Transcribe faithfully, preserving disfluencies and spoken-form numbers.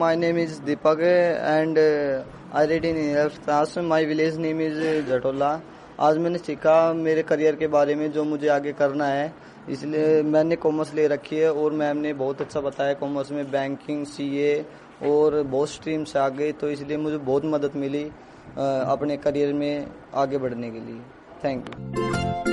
my name is Deepak and uh, I read in eleventh class. My village name is जटोला. आज मैंने सीखा मेरे career के बारे में जो मुझे आगे करना है, इसलिए मैंने कॉमर्स ले रखी है और मैम ने बहुत अच्छा बताया. कॉमर्स में बैंकिंग, सीए और बहुत स्ट्रीम से आ गई, तो इसलिए मुझे बहुत मदद मिली अपने करियर में आगे बढ़ने के लिए. Thank you.